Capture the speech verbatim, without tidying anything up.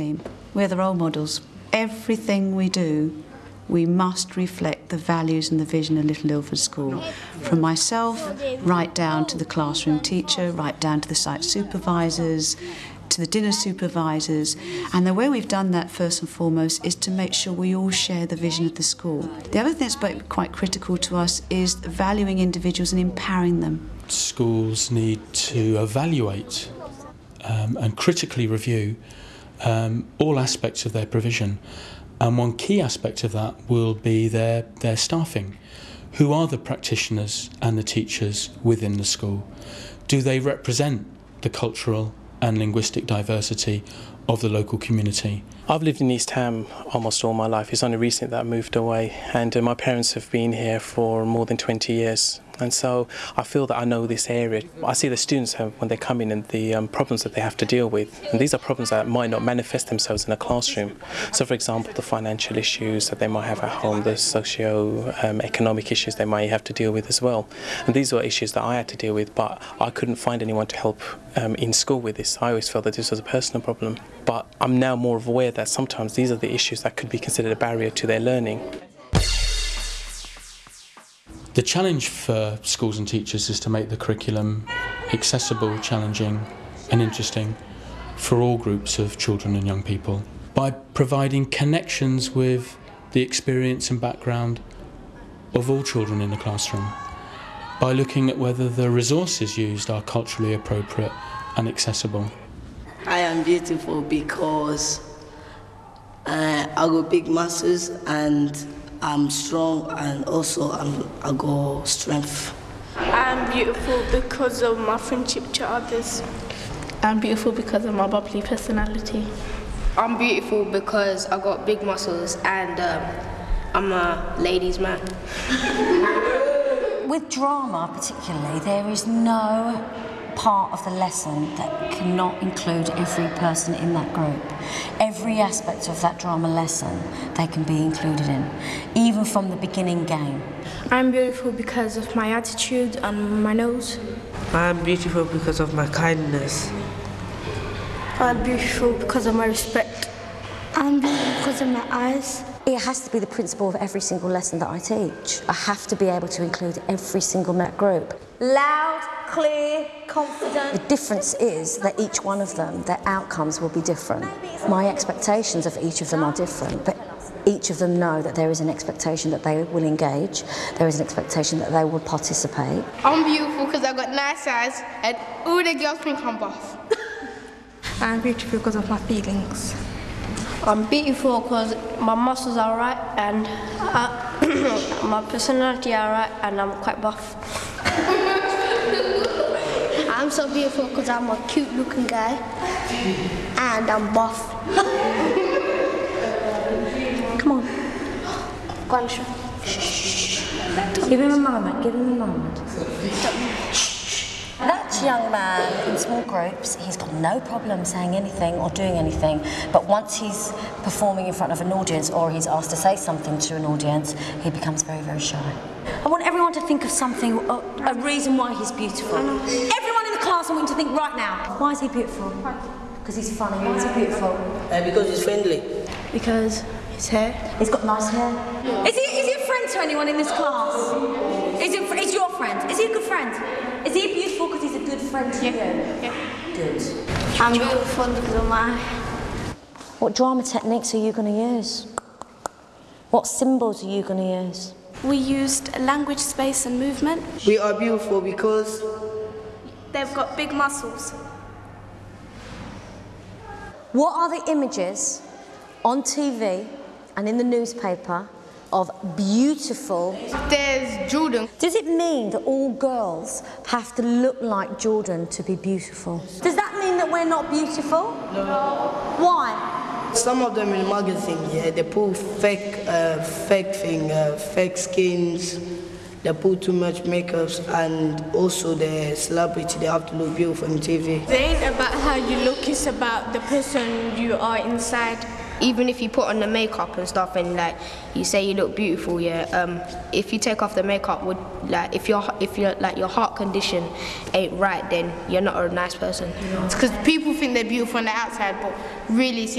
team. We're the role models. Everything we do, we must reflect the values and the vision of Little Ilford School. From myself, right down to the classroom teacher, right down to the site supervisors, to the dinner supervisors. And the way we've done that, first and foremost, is to make sure we all share the vision of the school. The other thing that's quite critical to us is valuing individuals and empowering them. Schools need to evaluate um, and critically review um, all aspects of their provision. And one key aspect of that will be their, their staffing. Who are the practitioners and the teachers within the school? Do they represent the cultural and linguistic diversity of the local community? I've lived in East Ham almost all my life. It's only recently that I moved away, and uh, my parents have been here for more than twenty years. And so I feel that I know this area. I see the students have, when they come in, and the um, problems that they have to deal with. And these are problems that might not manifest themselves in a classroom. So, for example, the financial issues that they might have at home, the socio-economic um, issues they might have to deal with as well. And these were issues that I had to deal with, but I couldn't find anyone to help um, in school with this. I always felt that this was a personal problem. But I'm now more aware that sometimes these are the issues that could be considered a barrier to their learning. The challenge for schools and teachers is to make the curriculum accessible, challenging and interesting for all groups of children and young people by providing connections with the experience and background of all children in the classroom, by looking at whether the resources used are culturally appropriate and accessible. I am beautiful because uh, I got big muscles and I'm strong, and also I'm, I got strength. I'm beautiful because of my friendship to others. I'm beautiful because of my bubbly personality. I'm beautiful because I got big muscles and um, I'm a ladies' man. With drama particularly, there is no part of the lesson that cannot include every person in that group. Every aspect of that drama lesson they can be included in, even from the beginning game. I'm beautiful because of my attitude and my nose. I'm beautiful because of my kindness. I'm beautiful because of my respect. I'm beautiful because of my eyes. It has to be the principle of every single lesson that I teach. I have to be able to include every single group. Loud, clear, confident. The difference is that each one of them, their outcomes will be different. My expectations of each of them are different, but each of them know that there is an expectation that they will engage, there is an expectation that they will participate. I'm beautiful because I've got nice eyes and all the girls think I'm buff. I'm beautiful because of my feelings. I'm beautiful because my muscles are right and uh, my personality are right and I'm quite buff. I'm so beautiful because I'm a cute looking guy and I'm buff. Come on. Go on, show. Give him a moment, give him a moment. That young man in small groups, he's got no problem saying anything or doing anything, but once he's performing in front of an audience or he's asked to say something to an audience, he becomes very, very shy. I want everyone to think of something, a, a reason why he's beautiful. Everyone in the class, I want you to think right now. Why is he beautiful? Because he's funny. Why is he beautiful? Uh, because he's friendly. Because his hair. He's got nice hair. Is he, is he a friend to anyone in this class? Is he, is your friend? Is he a good friend? Is he beautiful because he's a good friend to yeah. you? Yeah. Good. I'm beautiful because of my... What drama techniques are you going to use? What symbols are you going to use? We used language, space and movement. We are beautiful because they've got big muscles. What are the images on T V and in the newspaper of beautiful? There's Jordan. Does it mean that all girls have to look like Jordan to be beautiful? Does that mean that we're not beautiful? No. Why? Some of them in magazines, yeah, they put fake, uh, fake thing, uh, fake skins. They put too much makeups, and also the celebrity, they have to look beautiful on T V. It ain't about how you look, it's about the person you are inside. Even if you put on the makeup and stuff and like you say you look beautiful, yeah, um, if you take off the makeup, would like if your if your like your heart condition ain't right, then you're not a nice person. It's because people think they're beautiful on the outside, but really